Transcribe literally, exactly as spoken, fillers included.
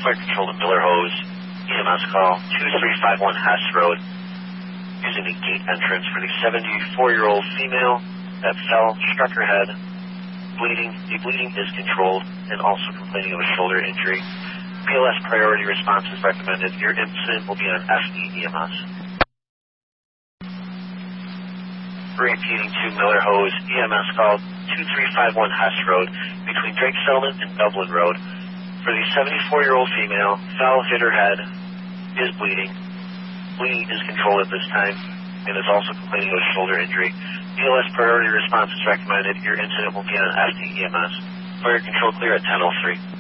Fire control to Miller Hose. E M S call two three five one Hess Road. Using the gate entrance for the seventy-four-year-old female that fell, struck her head, bleeding. The bleeding is controlled and also complaining of a shoulder injury. P L S priority response is recommended. Your incident will be on F D E M S. Repeating to Miller Hose, E M S call two three five one Hess Road between Drake Settlement and Dublin Road. For the seventy-four-year-old female, fell, hit her head, is bleeding. Bleeding is controlled at this time and is also complaining of a shoulder injury. P L S priority response is recommended. Your incident will be on F D E M S. Fire control clear at ten oh three.